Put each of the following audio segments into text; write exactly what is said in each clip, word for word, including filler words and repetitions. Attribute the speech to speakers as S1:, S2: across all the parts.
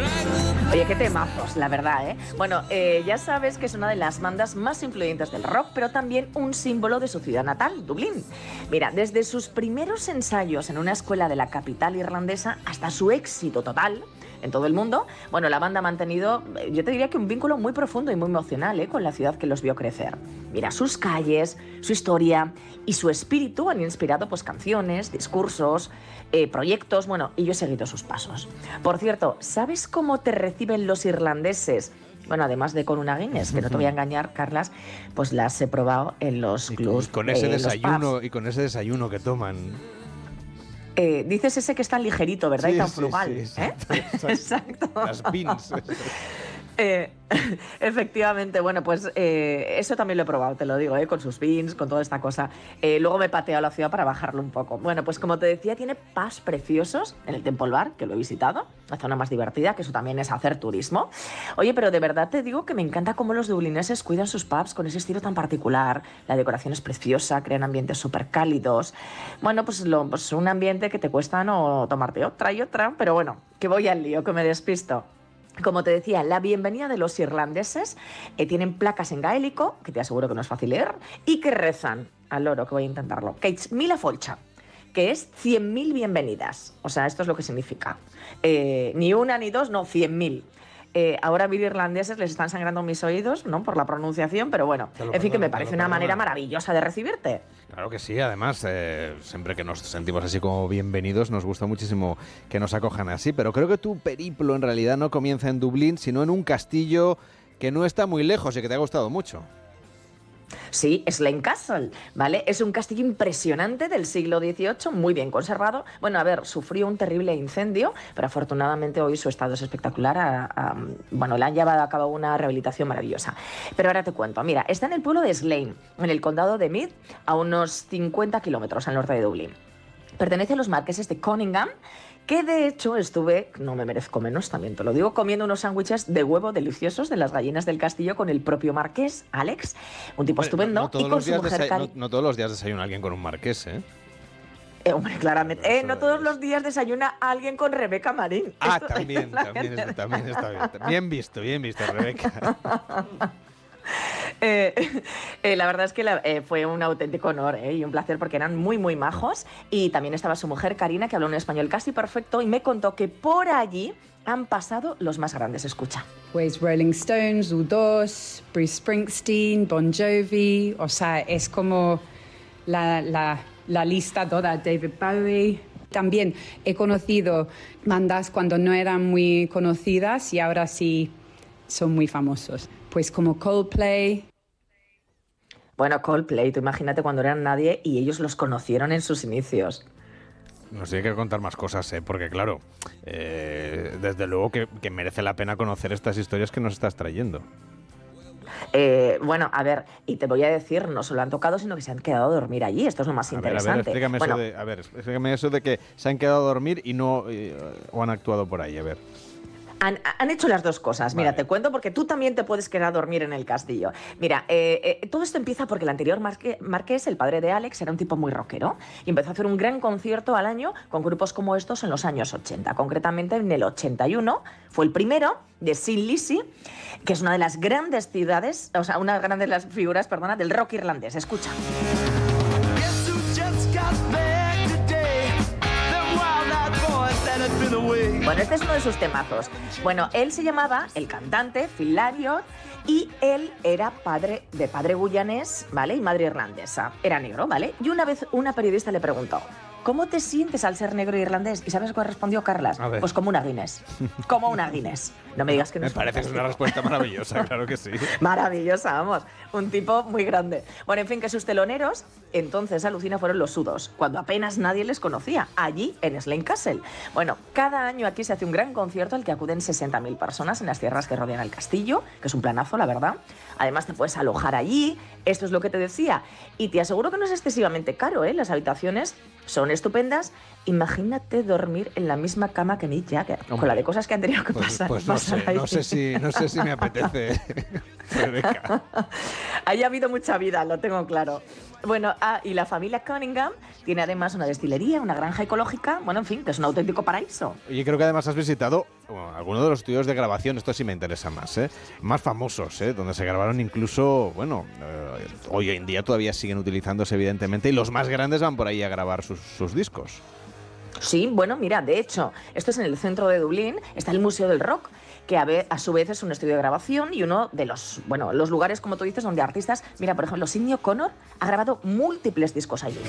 S1: Oye, qué temazos, la verdad, ¿eh? Bueno, eh, ya sabes que es una de las bandas más influyentes del rock, pero también un símbolo de su ciudad natal, Dublín. Mira, desde sus primeros ensayos en una escuela de la capital irlandesa hasta su éxito total en todo el mundo, bueno, la banda ha mantenido, yo te diría que un vínculo muy profundo y muy emocional, ¿eh?, con la ciudad que los vio crecer. Mira, sus calles, su historia y su espíritu han inspirado pues canciones, discursos, eh, proyectos, bueno, y yo he seguido sus pasos. Por cierto, ¿sabes cómo te reciben los irlandeses? Bueno, además de con una Guinness, que no te voy a engañar, Carlas, pues las he probado en los clubs.
S2: Y con ese
S1: eh,
S2: desayuno, y con ese desayuno que toman.
S1: Eh, dices ese que es tan ligerito, ¿verdad?
S2: Sí,
S1: y tan
S2: sí,
S1: frugal.
S2: sí, exacto,
S1: ¿eh?
S2: exacto.
S1: Exacto.
S2: Las beans.
S1: Eh, efectivamente, bueno, pues eh, eso también lo he probado, te lo digo, eh, con sus beans, con toda esta cosa. Eh, luego me he pateado a la ciudad para bajarlo un poco. Bueno, pues como te decía, tiene pubs preciosos en el Temple Bar, que lo he visitado, la zona más divertida, que eso también es hacer turismo. Oye, pero de verdad te digo que me encanta cómo los dublineses cuidan sus pubs con ese estilo tan particular. La decoración es preciosa, crean ambientes súper cálidos. Bueno, pues, lo, pues un ambiente que te cuesta no tomarte otra y otra, pero bueno, que voy al lío, que me despisto. Como te decía, la bienvenida de los irlandeses eh, tienen placas en gaélico, que te aseguro que no es fácil leer, y que rezan al loro, que voy a intentarlo, Kates Mila Folcha, que es cien mil bienvenidas. O sea, esto es lo que significa. Eh, ni una ni dos, no, cien mil. Eh, ahora mil irlandeses les están sangrando mis oídos, ¿no?, por la pronunciación, pero bueno, en fin, perdono, que me parece una manera maravillosa de recibirte.
S2: Claro que sí, además, eh, siempre que nos sentimos así como bienvenidos, nos gusta muchísimo que nos acojan así, pero creo que tu periplo en realidad no comienza en Dublín, sino en un castillo que no está muy lejos y que te ha gustado mucho.
S1: Sí, Slane Castle, ¿vale? Es un castillo impresionante del siglo dieciocho, muy bien conservado. Bueno, a ver, sufrió un terrible incendio, pero afortunadamente hoy su estado es espectacular. A, a, bueno, le han llevado a cabo una rehabilitación maravillosa. Pero ahora te cuento. Mira, está en el pueblo de Slane, en el condado de Meath, a unos cincuenta kilómetros al norte de Dublín. Pertenece a los marqueses de Conyngham, que de hecho estuve, no me merezco menos, también te lo digo, comiendo unos sándwiches de huevo deliciosos de las gallinas del castillo con el propio marqués, Alex, un tipo
S2: Hombre,
S1: estupendo,
S2: no, no
S1: y con su mujer Cari.
S2: No, no todos los días desayuna alguien con un marqués, ¿eh?
S1: Eh, hombre, claramente. Eh, no todos los días desayuna alguien con Rebeca Marín.
S2: Ah,
S1: Esto,
S2: también, también, es, también está bien. Bien visto, bien visto, Rebeca.
S1: Eh, eh, la verdad es que la, eh, fue un auténtico honor eh, y un placer porque eran muy, muy majos. Y también estaba su mujer, Karina, que habló un español casi perfecto y me contó que por allí han pasado los más grandes. Escucha.
S3: Pues Rolling Stones, U dos, Bruce Springsteen, Bon Jovi, o sea, es como la, la, la lista toda, David Bowie. También he conocido bandas cuando no eran muy conocidas y ahora sí son muy famosos. Pues como Coldplay.
S1: Bueno, Coldplay, tú imagínate cuando eran nadie y ellos los conocieron en sus inicios.
S2: Nos tiene que contar más cosas, ¿eh? Porque claro, eh, desde luego que, que merece la pena conocer estas historias que nos estás trayendo.
S1: Eh, bueno, a ver, y te voy a decir, no solo han tocado, sino que se han quedado a dormir allí. Esto es lo más
S2: a
S1: interesante.
S2: Ver, a ver, explícame,
S1: bueno,
S2: eso de, a ver, explícame eso de que se han quedado a dormir y no eh, o han actuado por ahí, a ver.
S1: Han, han hecho las dos cosas. Mira, vale. Te cuento porque tú también te puedes quedar a dormir en el castillo. Mira, eh, eh, todo esto empieza porque el anterior marque, marqués, el padre de Alex, era un tipo muy rockero y empezó a hacer un gran concierto al año con grupos como estos en los años ochenta. Concretamente en el ochenta y uno fue el primero de Sin Lizzy, que es una de las grandes ciudades, o sea, una de las figuras, perdona, del rock irlandés. Escucha. Bueno, este es uno de sus temazos. Bueno, él se llamaba, el cantante, Phil Lariot, y él era padre de padre guyanés, ¿vale? Y madre irlandesa. Era negro, ¿vale? Y una vez una periodista le preguntó, ¿cómo te sientes al ser negro irlandés? ¿Y sabes cuál respondió Carlas? Pues como una Guinness. Como una Guinness. No me digas que no
S2: me
S1: es
S2: parece que es una respuesta maravillosa, claro que sí.
S1: Maravillosa, vamos. Un tipo muy grande. Bueno, en fin, que sus teloneros, entonces alucina, fueron los Sudos, cuando apenas nadie les conocía, allí en Slane Castle. Bueno, cada año aquí se hace un gran concierto al que acuden sesenta mil personas en las tierras que rodean el castillo, que es un planazo, la verdad. Además, te puedes alojar allí, esto es lo que te decía. Y te aseguro que no es excesivamente caro, ¿eh? Las habitaciones son estupendas. Imagínate dormir en la misma cama que Mick Jagger, Hombre, con la de cosas que han tenido que
S2: pues,
S1: pasar.
S2: Pues no sé, no sé, si, no sé si me apetece. Rebeca.
S1: Ahí ha habido mucha vida, lo tengo claro. Bueno, ah, y la familia Cunningham tiene además una destilería, una granja ecológica, bueno, en fin, que es un auténtico paraíso.
S2: Oye, creo que además has visitado bueno, algunos de los estudios de grabación, esto sí me interesa más, ¿eh? Más famosos, ¿eh? Donde se grabaron incluso, bueno, eh, hoy en día todavía siguen utilizándose evidentemente y los más grandes van por ahí a grabar sus, sus discos.
S1: Sí, bueno, mira, de hecho, esto es en el centro de Dublín, está el Museo del Rock, que a, ve, a su vez es un estudio de grabación y uno de los, bueno, los lugares, como tú dices, donde artistas, mira, por ejemplo, Sidney O'Connor ha grabado múltiples discos allí.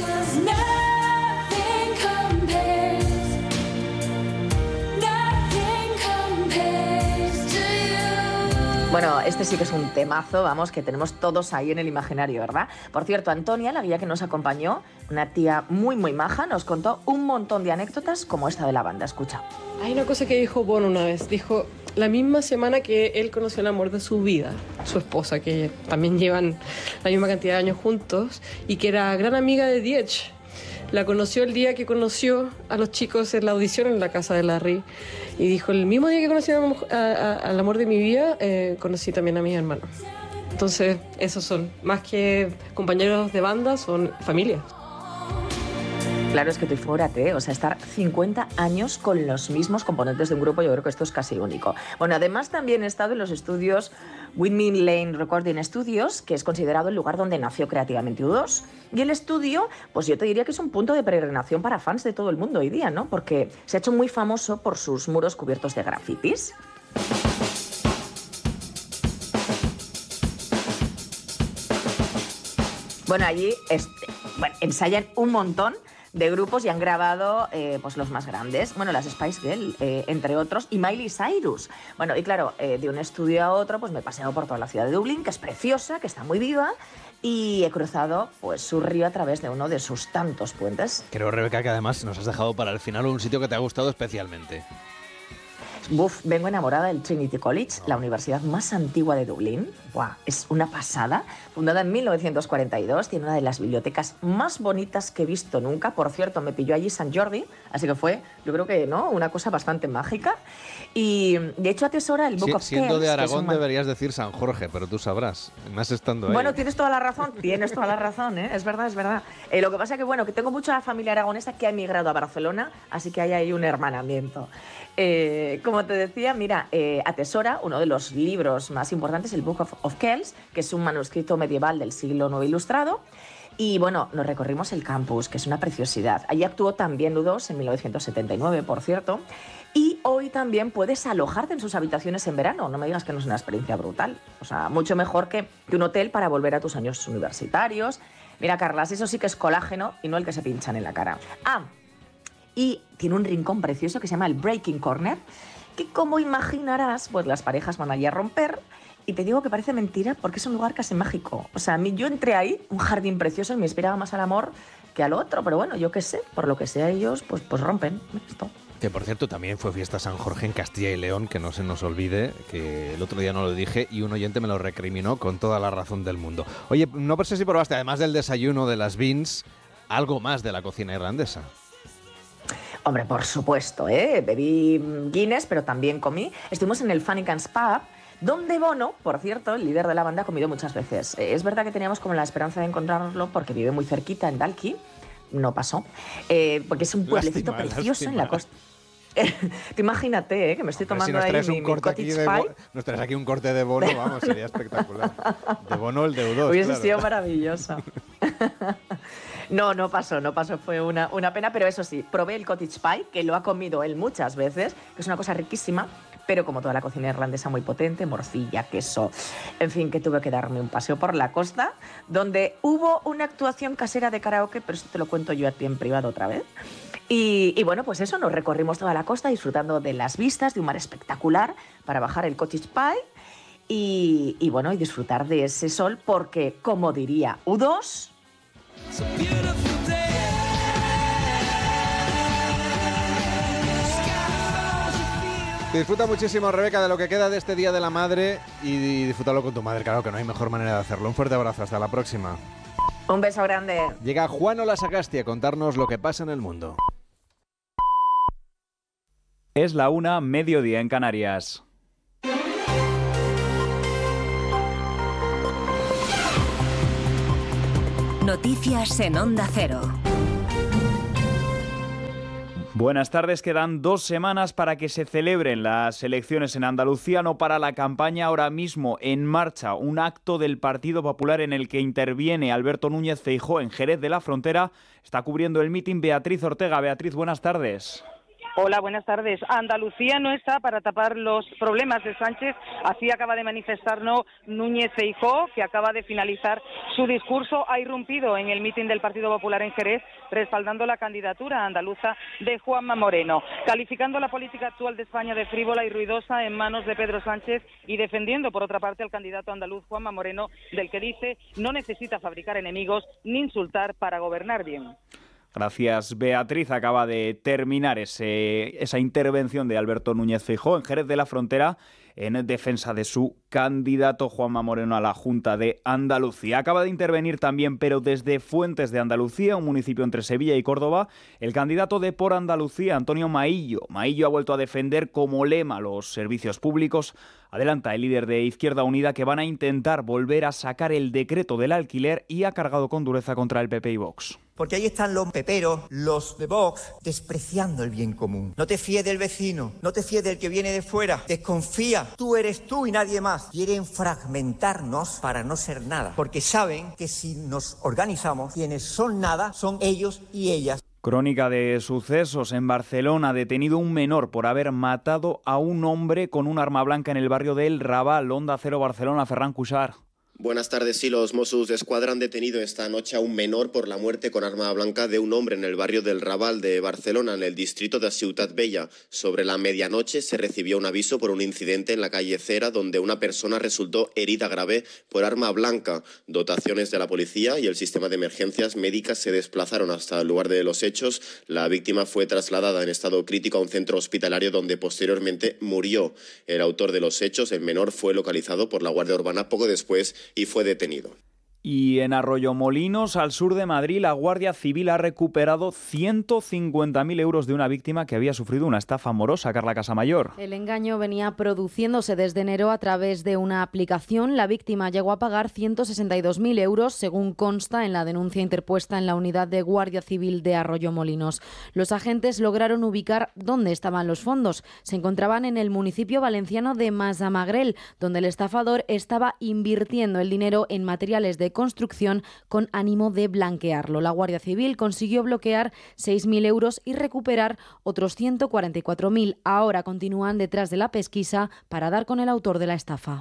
S1: Bueno, este sí que es un temazo, vamos, que tenemos todos ahí en el imaginario, ¿verdad? Por cierto, Antonia, la guía que nos acompañó, una tía muy, muy maja, nos contó un montón de anécdotas como esta de la banda. Escucha.
S4: Hay una cosa que dijo Bono una vez. Dijo, la misma semana que él conoció el amor de su vida, su esposa, que también llevan la misma cantidad de años juntos, y que era gran amiga de The Edge. La conoció el día que conoció a los chicos en la audición en la casa de Larry. Y dijo, el mismo día que conocí a, a, a, al amor de mi vida, eh, conocí también a mis hermanos. Entonces, esos son, más que compañeros de banda, son familia.
S1: Claro, es que tú figúrate, o sea, estar cincuenta años con los mismos componentes de un grupo, yo creo que esto es casi único. Bueno, además también he estado en los estudios Windmill Lane Recording Studios, que es considerado el lugar donde nació creativamente U dos. Y el estudio, pues yo te diría que es un punto de peregrinación para fans de todo el mundo hoy día, ¿no? Porque se ha hecho muy famoso por sus muros cubiertos de grafitis. Bueno, allí este, bueno, ensayan un montón de grupos y han grabado eh, pues los más grandes, bueno, las Spice Girls, eh, entre otros, y Miley Cyrus. Bueno, y claro, eh, de un estudio a otro, pues me he paseado por toda la ciudad de Dublín, que es preciosa, que está muy viva, y he cruzado pues su río a través de uno de sus tantos puentes.
S2: Creo, Rebeca, que además nos has dejado para el final un sitio que te ha gustado especialmente.
S1: Buf, vengo enamorada del Trinity College, la universidad más antigua de Dublín. Buah, es una pasada. Fundada en mil novecientos cuarenta y dos, tiene una de las bibliotecas más bonitas que he visto nunca. Por cierto, me pilló allí San Jordi, así que fue, yo creo que, ¿no?, una cosa bastante mágica. Y de hecho atesora el Book
S2: Sí,
S1: of
S2: siendo
S1: Kells.
S2: de Aragón
S1: man...
S2: deberías decir San Jorge, pero tú sabrás, más estando ahí.
S1: Bueno, tienes toda la razón, tienes toda la razón, ¿eh? Es verdad, es verdad. Eh, lo que pasa que, bueno, que tengo mucha familia aragonesa que ha emigrado a Barcelona, así que hay ahí un hermanamiento. Eh, como te decía, mira, eh, atesora uno de los libros más importantes, el Book of, of Kells, que es un manuscrito medieval del siglo noveno ilustrado. Y bueno, nos recorrimos el campus, que es una preciosidad. Allí actuó también U dos en mil novecientos setenta y nueve, por cierto. Y hoy también puedes alojarte en sus habitaciones en verano. No me digas que no es una experiencia brutal. O sea, mucho mejor que, que un hotel para volver a tus años universitarios. Mira, Carlas, eso sí que es colágeno y no el que se pinchan en la cara. Ah, y tiene un rincón precioso que se llama el Breaking Corner, que como imaginarás, pues las parejas van allí a romper. Y te digo que parece mentira porque es un lugar casi mágico. O sea, a mí yo entré ahí, un jardín precioso, y me inspiraba más al amor que al otro. Pero bueno, yo qué sé, por lo que sea ellos, pues, pues rompen. Esto.
S2: Que por cierto también fue fiesta San Jorge en Castilla y León, que no se nos olvide, que el otro día no lo dije y un oyente me lo recriminó con toda la razón del mundo. Oye, no sé si probaste, además del desayuno de las beans, algo más de la cocina irlandesa.
S1: Hombre, por supuesto, ¿eh? Bebí Guinness, pero también comí. Estuvimos en el Fannicans Pub, donde Bono, por cierto, el líder de la banda, ha comido muchas veces. Eh, es verdad que teníamos como la esperanza de encontrarlo porque vive muy cerquita en Dalkey. No pasó, eh, porque es un pueblecito lástima, precioso lástima. En la costa. Te imagínate, ¿eh? Que me estoy tomando si ahí mi, mi cottage pie.
S2: Nos traes aquí un corte de Bono, vamos, sería espectacular. De Bono el de U dos,
S1: hubiese
S2: claro.
S1: sido maravilloso. No, no pasó, no pasó, fue una, una pena, pero eso sí, probé el cottage pie, que lo ha comido él muchas veces, que es una cosa riquísima, pero como toda la cocina irlandesa muy potente, morcilla, queso, en fin, que tuve que darme un paseo por la costa, donde hubo una actuación casera de karaoke, pero esto te lo cuento yo a ti en privado otra vez. Y, y bueno, pues eso, nos recorrimos toda la costa disfrutando de las vistas, de un mar espectacular para bajar el cottage pie y, y bueno, y disfrutar de ese sol porque, como diría U dos...
S2: Disfruta muchísimo, Rebeca, de lo que queda de este Día de la Madre y disfrútalo con tu madre, claro que no hay mejor manera de hacerlo. Un fuerte abrazo, hasta la próxima.
S1: Un beso grande.
S2: Llega Juan Olasagasti a contarnos lo que pasa en el mundo.
S5: Es la una, mediodía en Canarias. Noticias en Onda Cero.
S6: Buenas tardes. Quedan dos semanas para que se celebren las elecciones en Andalucía. No para la campaña, ahora mismo en marcha un acto del Partido Popular en el que interviene Alberto Núñez Feijóo en Jerez de la Frontera. Está cubriendo el mitin Beatriz Ortega. Beatriz, buenas tardes.
S7: Hola, buenas tardes. Andalucía no está para tapar los problemas de Sánchez, así acaba de manifestarnos Núñez Feijóo, que acaba de finalizar su discurso. Ha irrumpido en el mitin del Partido Popular en Jerez, respaldando la candidatura andaluza de Juanma Moreno, calificando la política actual de España de frívola y ruidosa en manos de Pedro Sánchez y defendiendo, por otra parte, al candidato andaluz Juanma Moreno, del que dice no necesita fabricar enemigos ni insultar para gobernar bien.
S6: Gracias, Beatriz. Acaba de terminar ese, esa intervención de Alberto Núñez Feijóo en Jerez de la Frontera en defensa de su candidato Juanma Moreno a la Junta de Andalucía. Acaba de intervenir también, pero desde Fuentes de Andalucía, un municipio entre Sevilla y Córdoba, el candidato de Por Andalucía, Antonio Maillo. Maillo ha vuelto a defender como lema los servicios públicos. Adelanta el líder de Izquierda Unida que van a intentar volver a sacar el decreto del alquiler y ha cargado con dureza contra el P P y Vox.
S8: Porque ahí están los peperos, los de Vox, despreciando el bien común. No te fíes del vecino, no te fíes del que viene de fuera, desconfía, tú eres tú y nadie más. Quieren fragmentarnos para no ser nada, porque saben que si nos organizamos, quienes son nada son ellos y ellas.
S6: Crónica de sucesos. En Barcelona, detenido un menor por haber matado a un hombre con un arma blanca en el barrio del Raval. Onda Cero Barcelona, Ferran Cuixart.
S9: Buenas tardes. Sí, los Mossos d'Esquadra han detenido esta noche a un menor por la muerte con arma blanca de un hombre en el barrio del Raval de Barcelona, en el distrito de Ciutat Vella. Sobre la medianoche se recibió un aviso por un incidente en la calle Cera, donde una persona resultó herida grave por arma blanca. Dotaciones de la policía y el sistema de emergencias médicas se desplazaron hasta el lugar de los hechos. La víctima fue trasladada en estado crítico a un centro hospitalario donde posteriormente murió. El autor de los hechos, el menor, fue localizado por la Guardia Urbana poco después y fue detenido.
S6: Y en Arroyomolinos, al sur de Madrid, la Guardia Civil ha recuperado ciento cincuenta mil euros de una víctima que había sufrido una estafa amorosa. Carla Casamayor.
S10: El engaño venía produciéndose desde enero a través de una aplicación. La víctima llegó a pagar ciento sesenta y dos mil euros, según consta en la denuncia interpuesta en la unidad de Guardia Civil de Arroyomolinos. Los agentes lograron ubicar dónde estaban los fondos. Se encontraban en el municipio valenciano de Massamagrell, donde el estafador estaba invirtiendo el dinero en materiales de construcción con ánimo de blanquearlo. La Guardia Civil consiguió bloquear seis mil euros y recuperar otros ciento cuarenta y cuatro mil. Ahora continúan detrás de la pesquisa para dar con el autor de la estafa.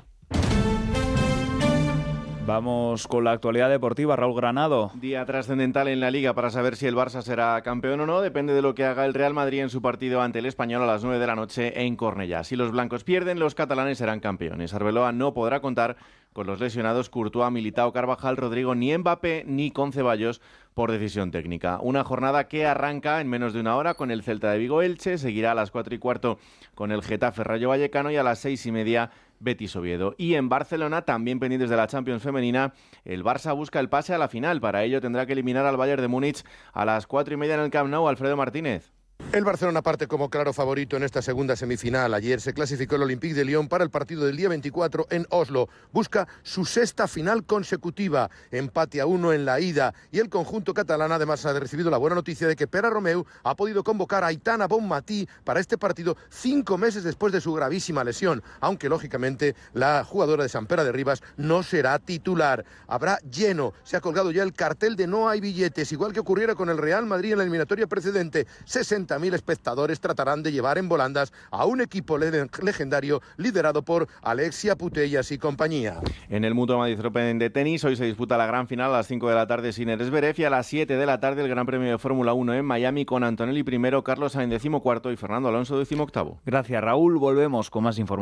S6: Vamos con la actualidad deportiva. Raúl Granado.
S2: Día trascendental en la Liga para saber si el Barça será campeón o no. Depende de lo que haga el Real Madrid en su partido ante el Español a las nueve de la noche en Cornellá. Si los blancos pierden, los catalanes serán campeones. Arbeloa no podrá contar con los lesionados Courtois, Militao, Carvajal, Rodrigo, ni Mbappé ni con Ceballos por decisión técnica. Una jornada que arranca en menos de una hora con el Celta de Vigo Elche, seguirá a las cuatro y cuarto con el Getafe Rayo Vallecano y a las seis y media Betis Oviedo. Y en Barcelona, también pendientes de la Champions femenina, el Barça busca el pase a la final. Para ello tendrá que eliminar al Bayern de Múnich a las cuatro y media en el Camp Nou. Alfredo Martínez.
S11: El Barcelona parte como claro favorito en esta segunda semifinal. Ayer se clasificó el Olympique de Lyon para el partido del día veinticuatro en Oslo. Busca su sexta final consecutiva. Empate a uno en la ida. Y el conjunto catalán además ha recibido la buena noticia de que Pere Romeu ha podido convocar a Aitana Bonmatí para este partido cinco meses después de su gravísima lesión. Aunque lógicamente la jugadora de Sant Pere de Ribas no será titular. Habrá lleno. Se ha colgado ya el cartel de no hay billetes, igual que ocurriera con el Real Madrid en la eliminatoria precedente. sesenta mil espectadores tratarán de llevar en volandas a un equipo le- legendario liderado por Alexia Putellas y compañía.
S2: En el Mutua Madrid Open de tenis, hoy se disputa la gran final a las cinco de la tarde Sinner Zverev y a las siete de la tarde el Gran Premio de Fórmula uno en Miami con Antonelli primero, Carlos Sainz decimocuarto y Fernando Alonso decimoctavo.
S6: Gracias, Raúl. Volvemos con más información.